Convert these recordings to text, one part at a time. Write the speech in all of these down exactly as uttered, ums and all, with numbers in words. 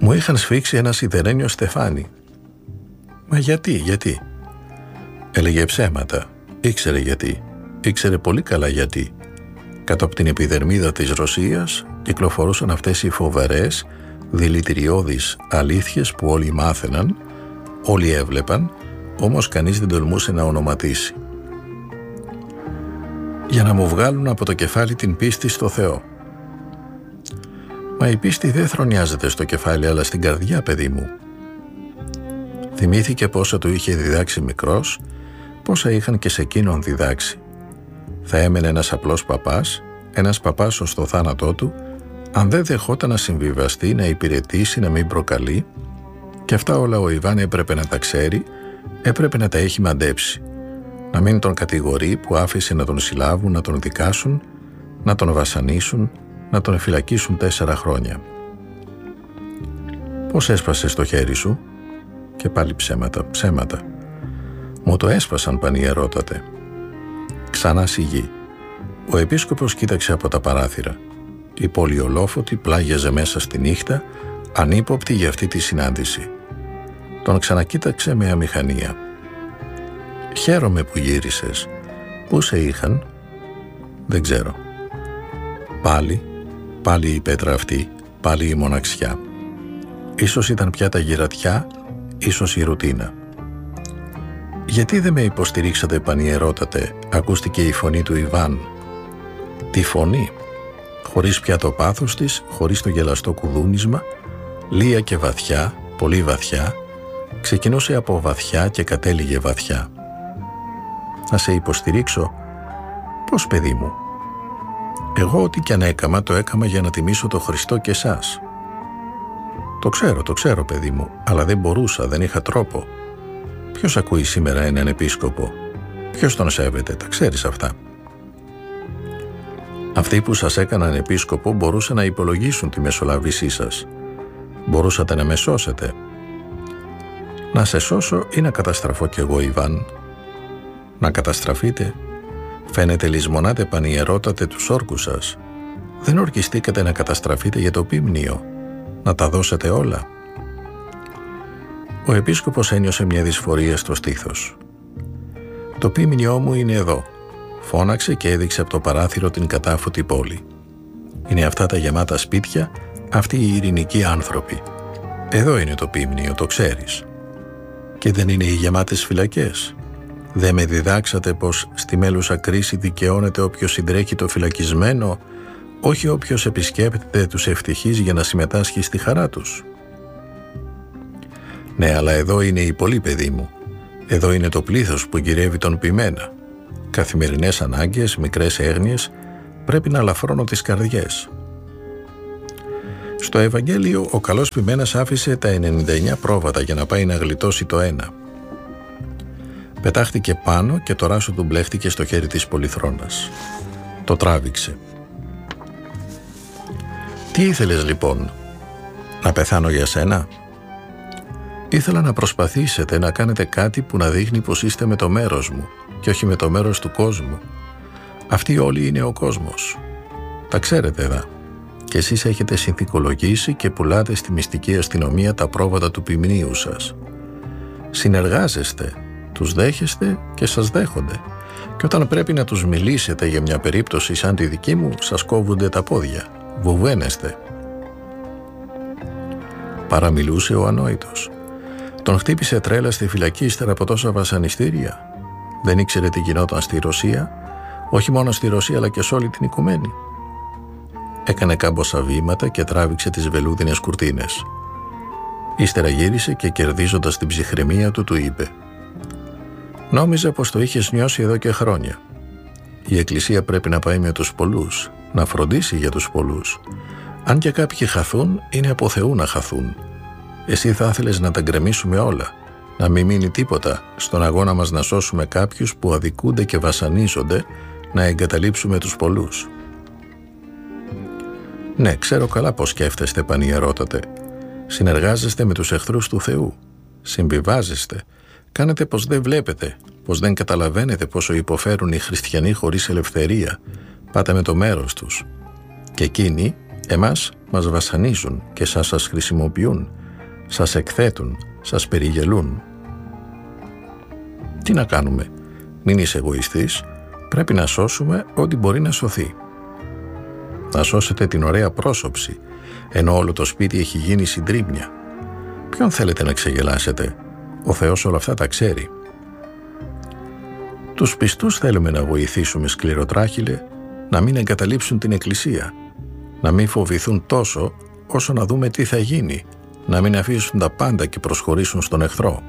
Μου είχαν σφίξει ένα σιδερένιο στεφάνι. Μα γιατί, γιατί? Έλεγε ψέματα. Ήξερε γιατί. Ήξερε πολύ καλά γιατί. Κάτω από την επιδερμίδα της Ρωσίας κυκλοφορούσαν αυτές οι φοβερές, δηλητηριώδεις αλήθειες που όλοι μάθαιναν, όλοι έβλεπαν, όμως κανείς δεν τολμούσε να ονοματίσει. Για να μου βγάλουν από το κεφάλι την πίστη στο Θεό. Μα η πίστη δεν θρονιάζεται στο κεφάλι, αλλά στην καρδιά, παιδί μου. Θυμήθηκε πόσα του είχε διδάξει μικρός, πόσα είχαν και σε εκείνον διδάξει. Θα έμενε ένας απλός παπάς, ένας παπάς ως το θάνατό του, αν δεν δεχόταν να συμβιβαστεί, να υπηρετήσει, να μην προκαλεί, και αυτά όλα ο Ιβάν έπρεπε να τα ξέρει, έπρεπε να τα έχει μαντέψει. Να μην τον κατηγορεί που άφησε να τον συλλάβουν, να τον δικάσουν, να τον βασανίσουν, να τον φυλακίσουν τέσσερα χρόνια. Πώς έσπασε στο χέρι σου? Και πάλι ψέματα, ψέματα. Μου το έσπασαν, πανιερότατε. Ξανά σιγή. Ο επίσκοπος κοίταξε από τα παράθυρα. Η πόλη ολόφωτη πλάγιαζε μέσα στη νύχτα, ανύποπτη για αυτή τη συνάντηση. Τον ξανακοίταξε με αμηχανία. «Χαίρομαι που γύρισες. Πού σε είχαν?» «Δεν ξέρω». Πάλι, πάλι η πέτρα αυτή, πάλι η μοναξιά. Ίσως ήταν πια τα γυρατιά, ίσως η ρουτίνα. «Γιατί δεν με υποστηρίξατε, πανιερότατε?» ακούστηκε η φωνή του Ιβάν. Τη φωνή, χωρίς πια το πάθος της, χωρίς το γελαστό κουδούνισμα, λία και βαθιά, πολύ βαθιά, ξεκινούσε από βαθιά και κατέληγε βαθιά. «Να σε υποστηρίξω?» «Πώς, παιδί μου?» «Εγώ ό,τι κι αν έκαμα, το έκαμα για να τιμήσω το Χριστό και εσάς». «Το ξέρω, το ξέρω, παιδί μου, αλλά δεν μπορούσα, δεν είχα τρόπο». «Ποιος ακούει σήμερα έναν επίσκοπο? Ποιος τον σέβεται? Τα ξέρεις αυτά». «Αυτοί που σας έκαναν επίσκοπο μπορούσαν να υπολογίσουν τη μεσολάβησή σας. Μπορούσατε να με σώσετε». «Να σε σώσω ή να καταστραφώ κι εγώ, Ιβάν?» «Να καταστραφείτε? Φαίνεται λησμονάτε, πανιερότατε, τους όρκους σας. Δεν ορκιστήκατε να καταστραφείτε για το πίμνιο, να τα δώσετε όλα». Ο επίσκοπος ένιωσε μια δυσφορία στο στήθος. «Το πίμνιό μου είναι εδώ», φώναξε και έδειξε από το παράθυρο την κατάφωτη πόλη. «Είναι αυτά τα γεμάτα σπίτια, αυτοί οι ειρηνικοί άνθρωποι. Εδώ είναι το πίμνιο, το ξέρεις. Και δεν είναι οι γεμάτες φυλακές? Δεν με διδάξατε πως στη μέλουσα κρίση δικαιώνεται όποιος συντρέχει το φυλακισμένο, όχι όποιος επισκέπτεται τους ευτυχείς για να συμμετάσχει στη χαρά τους?» «Ναι, αλλά εδώ είναι η πολλή, παιδί μου. Εδώ είναι το πλήθος που γυρεύει τον ποιμένα. Καθημερινές ανάγκες, μικρές έγνοιες, πρέπει να αλαφρώνω τις καρδιές». Στο Ευαγγέλιο ο καλός ποιμένας άφησε τα ενενήντα εννέα πρόβατα για να πάει να γλιτώσει το ένα. Πετάχτηκε πάνω και το ράσο του μπλέχτηκε στο χέρι της πολυθρόνας. Το τράβηξε. «Τι ήθελες λοιπόν? Να πεθάνω για σένα?» «Ήθελα να προσπαθήσετε να κάνετε κάτι που να δείχνει πως είστε με το μέρος μου και όχι με το μέρος του κόσμου. Αυτοί όλοι είναι ο κόσμος. Τα ξέρετε εδώ. Και εσείς έχετε συνθηκολογήσει και πουλάτε στη μυστική αστυνομία τα πρόβατα του ποιμνίου σας. Συνεργάζεστε, τους δέχεστε και σας δέχονται. Και όταν πρέπει να τους μιλήσετε για μια περίπτωση σαν τη δική μου, σας κόβονται τα πόδια. Βουβαίνεστε». Παραμιλούσε ο ανόητος. Τον χτύπησε τρέλα στη φυλακή ύστερα από τόσα βασανιστήρια. Δεν ήξερε τι γινόταν στη Ρωσία, όχι μόνο στη Ρωσία αλλά και σε όλη την οικουμένη. Έκανε κάμποσα βήματα και τράβηξε τις βελούδινες κουρτίνες. Ύστερα γύρισε και κερδίζοντας την ψυχραιμία του, του είπε: «Νόμιζα πως το είχες νιώσει εδώ και χρόνια. Η Εκκλησία πρέπει να πάει με τους πολλούς, να φροντίσει για τους πολλούς. Αν και κάποιοι χαθούν, είναι από Θεού να χαθούν. Εσύ θα ήθελες να τα γκρεμίσουμε όλα, να μην μείνει τίποτα στον αγώνα μας να σώσουμε κάποιους που αδικούνται και βασανίζονται, να εγκαταλείψουμε τους πολλούς». «Ναι, ξέρω καλά πως σκέφτεστε, πανιερότατε. Συνεργάζεστε με τους εχθρούς του Θεού. Συμβιβάζεστε. Κάνετε πως δεν βλέπετε, πως δεν καταλαβαίνετε πόσο υποφέρουν οι χριστιανοί χωρίς ελευθερία. Πάτε με το μέρος τους. Και εκείνοι, εμάς, μας βασανίζουν και σας σας χρησιμοποιούν. Σας εκθέτουν, σας περιγελούν. Τι να κάνουμε? Μην είσαι εγωιστής, πρέπει να σώσουμε ό,τι μπορεί να σωθεί. Να σώσετε την ωραία πρόσωψη, ενώ όλο το σπίτι έχει γίνει συντρίμμια. Ποιον θέλετε να ξεγελάσετε? Ο Θεός όλα αυτά τα ξέρει. Τους πιστούς θέλουμε να βοηθήσουμε, σκληροτράχυλε, να μην εγκαταλείψουν την Εκκλησία, να μην φοβηθούν τόσο όσο να δούμε τι θα γίνει, να μην αφήσουν τα πάντα και προσχωρήσουν στον εχθρό.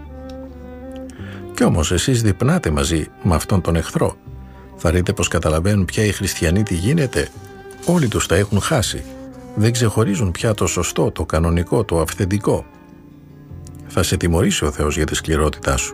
Κι όμως εσείς διπνάτε μαζί με αυτόν τον εχθρό. Θα δείτε πως καταλαβαίνουν πια οι χριστιανοί τι γίνεται. Όλοι τους τα έχουν χάσει. Δεν ξεχωρίζουν πια το σωστό, το κανονικό, το αυθεντικό. Θα σε τιμωρήσει ο Θεός για τη σκληρότητά σου.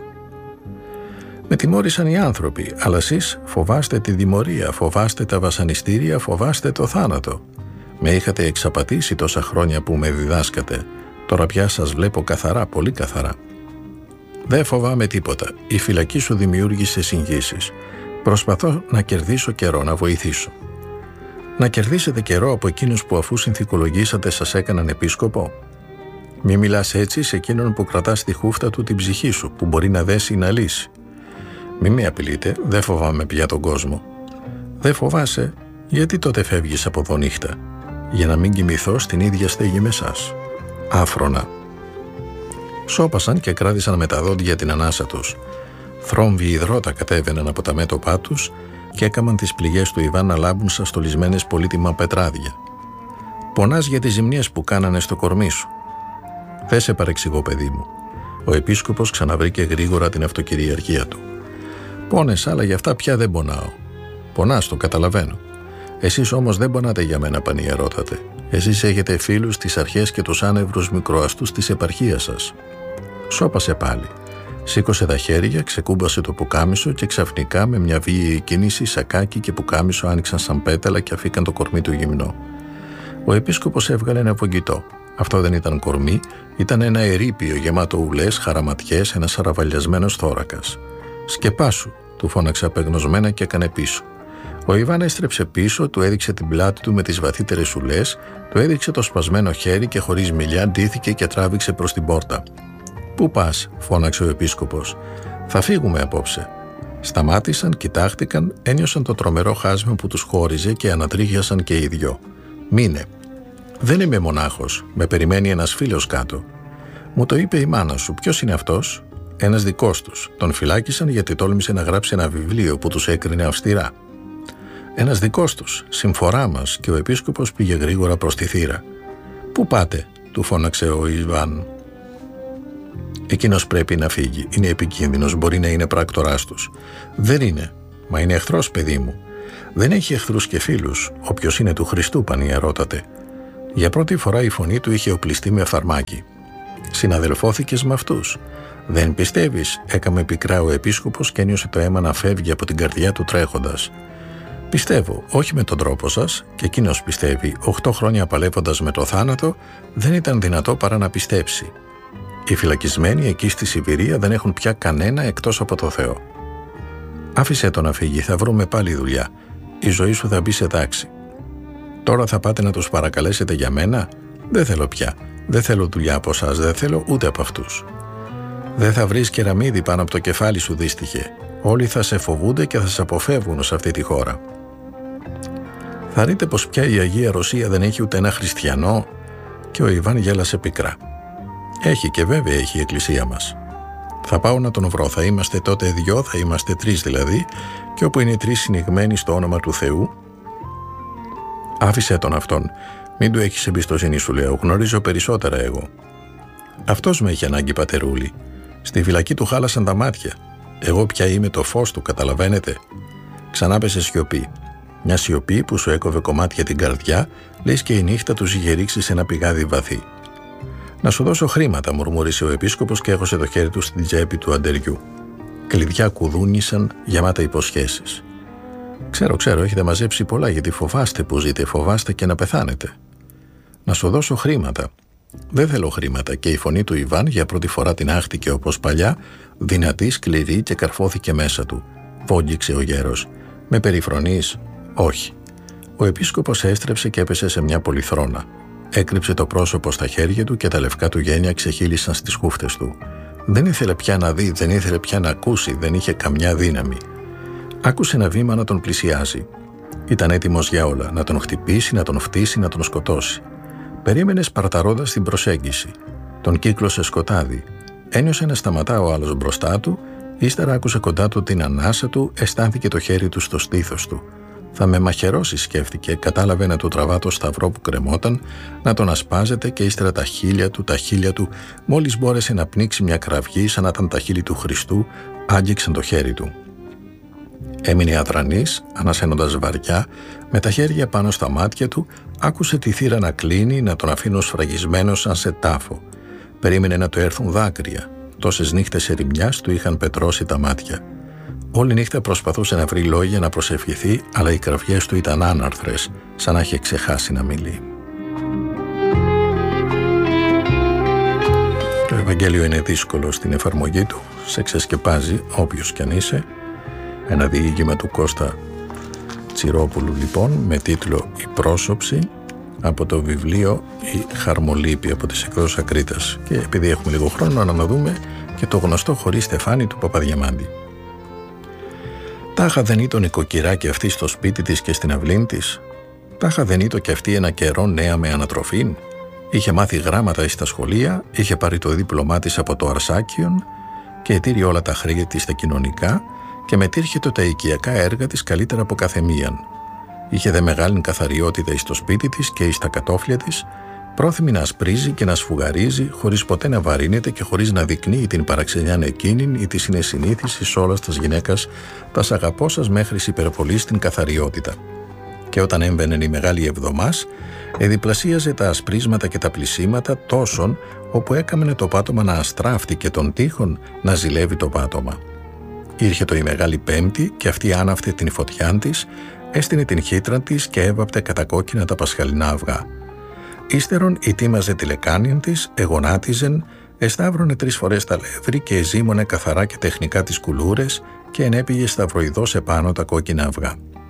Με τιμώρησαν οι άνθρωποι, αλλά εσείς φοβάστε τη τιμωρία, φοβάστε τα βασανιστήρια, φοβάστε το θάνατο. Με είχατε εξαπατήσει τόσα χρόνια που με διδάσκατε. Τώρα πια σας βλέπω καθαρά, πολύ καθαρά. Δεν φοβάμαι τίποτα. Η φυλακή σου δημιούργησε συγγύσεις. Προσπαθώ να κερδίσω καιρό, να βοηθήσω. Να κερδίσετε καιρό από εκείνους που αφού συνθηκολογήσατε σας έκαναν επίσκοπο. Μη μιλάς έτσι σε εκείνον που κρατά στη χούφτα του την ψυχή σου, που μπορεί να δέσει ή να λύσει. Μη με απειλείτε, δεν φοβάμαι πια τον κόσμο. Δεν φοβάσαι, γιατί τότε φεύγεις από εδώ νύχτα? Για να μην κοιμηθώ στην ίδια στέγη με εσάς. Άφρονα. Σώπασαν και κράτησαν με τα δόντια την ανάσα τους. Θρόμβοι υδρότα κατέβαιναν από τα μέτωπά τους και έκαμαν τις πληγές του Ιβάν να λάμπουν σαν στολισμένες πολύτιμα πετράδια. Πονάς για τις ζημιές που κάνανε στο κορμί σου. Δεν σε παρεξηγώ, παιδί μου. Ο επίσκοπος ξαναβρήκε γρήγορα την αυτοκυριαρχία του. Πόνες, αλλά για αυτά πια δεν πονάω. Πονάς, το καταλαβαίνω. Εσείς όμως δεν πονάτε για μένα, πανιερότατε. Εσείς έχετε φίλους στις αρχές και τους άνευρους μικροαστούς της επαρχίας σας. Σώπασε πάλι. Σήκωσε τα χέρια, ξεκούμπασε το πουκάμισο και ξαφνικά με μια βίαιη κίνηση σακάκι και πουκάμισο άνοιξαν σαν πέταλα και αφήκαν το κορμί του γυμνό. Ο επίσκοπος έβγαλε ένα βογγητό. Αυτό δεν ήταν κορμί, ήταν ένα ερείπιο γεμάτο ουλές, χαραματιές, ένας αραβαλιασμένος θώρακας. «Σκεπάσου», του φώναξε απεγνωσμένα και έκανε πίσω. Ο Ιβάν έστρεψε πίσω, του έδειξε την πλάτη του με τις βαθύτερες ουλές, του έδειξε το σπασμένο χέρι και χωρίς μιλιά ντύθηκε και τράβηξε προς την πόρτα. «Πού πας?» φώναξε ο επίσκοπος. «Θα φύγουμε απόψε». Σταμάτησαν, κοιτάχτηκαν, ένιωσαν το τρομερό χάσμα που τους χώριζε και ανατρίχιασαν και οι δυο. «Μείνε». «Δεν είμαι μονάχος, με περιμένει ένας φίλος κάτω». «Μου το είπε η μάνα σου. Ποιος είναι αυτός?» «Ένας δικός τους. Τον φυλάκισαν γιατί τόλμησε να γράψει ένα βιβλίο που τους έκρινε αυστηρά». «Ένας δικός τους. Συμφορά μας», και ο επίσκοπος πήγε γρήγορα προς τη θύρα. «Πού πάτε?» του φώναξε ο Ιβάν. «Εκείνος πρέπει να φύγει. Είναι επικίνδυνος. Μπορεί να είναι πράκτοράς τους». «Δεν είναι. Μα είναι εχθρός, παιδί μου». «Δεν έχει εχθρούς και φίλους. Όποιος είναι του Χριστού, πανιερότατε». Για πρώτη φορά η φωνή του είχε οπλιστεί με φαρμάκι. «Συναδελφώθηκες με αυτούς?» «Δεν πιστεύεις?» έκαμε πικρά ο επίσκοπος και ένιωσε το αίμα να φεύγει από την καρδιά του τρέχοντας. «Πιστεύω, όχι με τον τρόπο σας, και εκείνος πιστεύει. Οχτώ χρόνια παλεύοντας με το θάνατο, δεν ήταν δυνατό παρά να πιστέψει. Οι φυλακισμένοι εκεί στη Σιβηρία δεν έχουν πια κανένα εκτός από το Θεό. Άφησέ το να φύγει, θα βρούμε πάλι δουλειά. Η ζωή σου θα μπει σε τάξη. Τώρα θα πάτε να τους παρακαλέσετε για μένα? Δεν θέλω πια. Δεν θέλω δουλειά από εσάς, δεν θέλω ούτε από αυτούς. Δεν θα βρεις κεραμίδι πάνω από το κεφάλι σου, δύστιχε. Όλοι θα σε φοβούνται και θα σε αποφεύγουν σε αυτή τη χώρα. Θα δείτε πως πια η Αγία Ρωσία δεν έχει ούτε ένα χριστιανό?» Και ο Ιβάν γέλασε πικρά. «Έχει, και βέβαια έχει η εκκλησία μας. Θα πάω να τον βρω. Θα είμαστε τότε δυο, θα είμαστε τρεις δηλαδή, και όπου είναι τρεις συνηγμένοι στο όνομα του Θεού». «Άφησε τον αυτόν. Μην του έχεις εμπιστοσύνη, σου λέω. Γνωρίζω περισσότερα εγώ». «Αυτός με έχει ανάγκη, πατερούλη. Στη φυλακή του χάλασαν τα μάτια. Εγώ πια είμαι το φως του, καταλαβαίνετε?» Ξανά πέσε σιωπή. Μια σιωπή που σου έκοβε κομμάτια την καρδιά, λες και η νύχτα τους είχε ρίξει σε ένα πηγάδι βαθύ. «Να σου δώσω χρήματα», μουρμούρισε ο επίσκοπος και έχωσε το χέρι του στην τσέπη του αντεριού. Κλειδιά κουδούνισαν γεμάτα υποσχέσεις. «Ξέρω, ξέρω, έχετε μαζέψει πολλά γιατί φοβάστε που ζείτε, φοβάστε και να πεθάνετε». «Να σου δώσω χρήματα». «Δεν θέλω χρήματα», και η φωνή του Ιβάν για πρώτη φορά την άχτηκε όπως παλιά, δυνατή, σκληρή, και καρφώθηκε μέσα του. Βόγγιξε ο γέρος. «Με περιφρονείς?» «Όχι». Ο επίσκοπος έστρεψε και έπεσε σε μια πολυθρόνα. Έκρυψε το πρόσωπο στα χέρια του και τα λευκά του γένια ξεχύλισαν στις χούφτες του. Δεν ήθελε πια να δει, δεν ήθελε πια να ακούσει, δεν είχε καμιά δύναμη. Άκουσε ένα βήμα να τον πλησιάζει. Ήταν έτοιμος για όλα, να τον χτυπήσει, να τον φτύσει, να τον σκοτώσει. Περίμενε σπαρταρώντας την προσέγγιση. Τον κύκλωσε σκοτάδι. Ένιωσε να σταματά ο άλλος μπροστά του, ύστερα άκουσε κοντά του την ανάσα του, αισθάνθηκε το χέρι του στο στήθος του. Θα με μαχαιρώσει, σκέφτηκε, κατάλαβε να του τραβά το σταυρό που κρεμόταν, να τον ασπάζεται και ύστερα τα χείλια του, τα χείλια του, μόλις μπόρεσε να πνίξει μια κραυγή σαν να ήταν τα χείλη του Χριστού, άγγιξαν το χέρι του. Έμεινε αδρανής, ανασένοντας βαριά, με τα χέρια πάνω στα μάτια του, άκουσε τη θύρα να κλείνει, να τον αφήνουν σφραγισμένο σαν σε τάφο. Περίμενε να του έρθουν δάκρυα. Τόσες νύχτες ερημιάς του είχαν πετρώσει τα μάτια. Όλη νύχτα προσπαθούσε να βρει λόγια να προσευχηθεί, αλλά οι κραυγές του ήταν άναρθρες, σαν να είχε ξεχάσει να μιλεί. Το Ευαγγέλιο είναι δύσκολο στην εφαρμογή του, σε ξεσκεπάζει όποιος κι αν είσαι. Ένα διήγημα του Κώστα Τσιρόπουλου λοιπόν, με τίτλο «Η πρόσωψη», από το βιβλίο «Η Χαρμολύπη» από τις εκδόσεις Ακρίτας. Και επειδή έχουμε λίγο χρόνο να δούμε και το γνωστό «Χωρίς στεφάνι» του Παπαδιαμάντη. Τάχα δεν ήταν η κοκκυράκη αυτή στο σπίτι της και στην αυλήν της. Τάχα δεν ήταν και αυτή ένα καιρό νέα με ανατροφήν. Είχε μάθει γράμματα στα σχολεία, είχε πάρει το δίπλωμά της από το Αρσάκιον και ετήρει όλα τα χρέη της στα κοινωνικά και μετήρχε τα οικιακά έργα της καλύτερα από καθεμίαν. Είχε δε μεγάλη καθαριότητα εις το σπίτι της και εις τα κατόφλια της, πρόθυμη να ασπρίζει και να σφουγαρίζει, χωρίς ποτέ να βαρύνεται και χωρίς να δεικνύει την παραξενιάν εκείνην ή τη είναι συνήθιση εις όλας τας γυναίκας, τας αγαπώσας μέχρις υπερβολής την καθαριότητα. Και όταν έμβαινε η Μεγάλη Εβδομάς, εδιπλασίαζε τα ασπρίσματα και τα πλυσίματα τόσον, όπου έκαμενε το πάτωμα να αστράφτει και τον τείχον να ζηλεύει το πάτωμα. Ήρχε το η Μεγάλη Πέμπτη και αυτή άναυτε την φωτιάν της, έστεινε την χύτρα της και έβαπτε κατακόκκινα τα πασχαλινά αυγά. Ύστερον ετοίμαζε τη λεκάνιν της, εγωνάτιζεν, εσταύρωνε τρεις φορές τα λεύρη και εζήμωνε καθαρά και τεχνικά τις κουλούρες και ενέπηγε σταυροειδώς επάνω τα κόκκινα αυγά.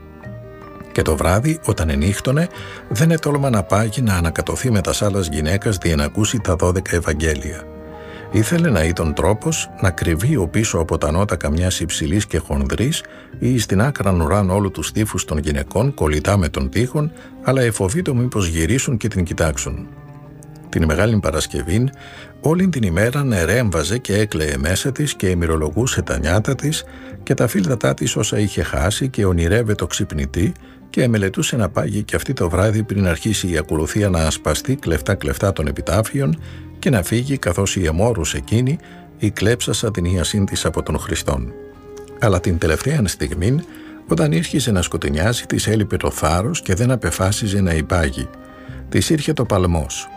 Και το βράδυ, όταν ενύχτωνε, δεν ετόλμα να πάγει να ανακατωθεί με τας άλλας γυναίκας δι' να ακούσει τα δώδεκα Ευαγγέλια. Ήθελε να ήταν τρόπος να κρυβεί ο πίσω από τα νότα καμιάς υψηλής και χονδρής ή στην άκραν ουράν όλου τους τύφους των γυναικών κολλητά με τον τείχον, αλλά εφοβείτο μήπως γυρίσουν και την κοιτάξουν. Την Μεγάλη Παρασκευήν, όλη την ημέρα νερέμβαζε και έκλαιε μέσα της και ημερολογούσε τα νιάτα της και τα φίλτατά της όσα είχε χάσει και ονειρεύε το ξυπνητή και μελετούσε να πάγει και αυτή το βράδυ πριν αρχίσει η ακολουθία να ασπαστεί κλεφτά-κλεφτά των επιτάφιων και να φύγει καθώς η αμόρους εκείνη η κλέψασα την ιασύν της από τον Χριστόν. Αλλά την τελευταία στιγμή, όταν ήρχιζε να σκοτεινιάζει, της έλειπε το θάρρος και δεν απεφάσιζε να υπάγει. Της ήρχε το παλμός.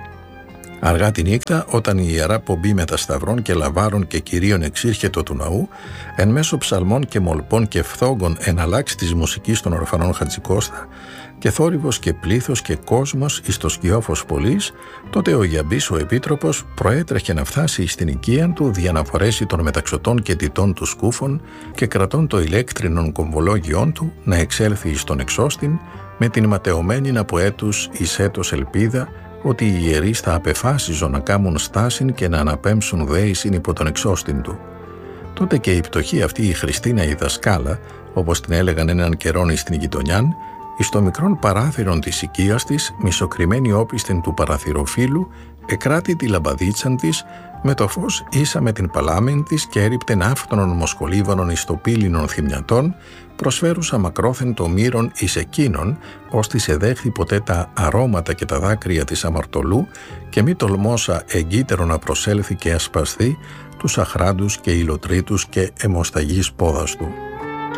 Αργά τη νύχτα, όταν η Ιερά Πομπή με τα σταυρών και λαβάρων και κυρίων εξήρχετο του ναού, εν μέσω ψαλμών και μολπών και φθόγκων εναλλάξει της μουσικής των ορφανών Χατζικώστα, και θόρυβος και πλήθος και κόσμος εις το σκιόφος πολλής, τότε ο Γιαμπής ο Επίτροπος προέτρεχε να φτάσει στην οικίαν του δια να φορέσει των μεταξωτών και τιτών του σκούφων και κρατών το ηλέκτρινον κομβολόγιόν του να εξέλθει εις τον εξώστην με την ματαιωμένη από έτους εις έτος ελπίδα ότι οι ιερείς θα απεφάσιζον να κάμουν στάσιν και να αναπέμψουν δέησιν υπό τον εξώστην του. Τότε και η πτωχή αυτή η Χριστίνα η δασκάλα, όπως την έλεγαν έναν καιρόν στην γειτονιάν, εις το μικρόν παράθυρον της οικίας της, μισοκριμένη όπισθεν του παραθυροφύλου, εκράτη τη λαμπαδίτσαν της, με το φως ίσα με την παλάμεν της και έριπτεν άφθονον μοσκολίβανον εις το πύλινον θυμιατών, προσφέρουσα μακρόθεν το μύρον εις εκείνον, ώστις εδέχθη ποτέ τα αρώματα και τα δάκρυα της αμαρτωλού και μη τολμώσα εγκύτερο να προσέλθει και ασπαστεί τους αχράντους και υλοτρίτους και αιμοσταγείς πόδας του.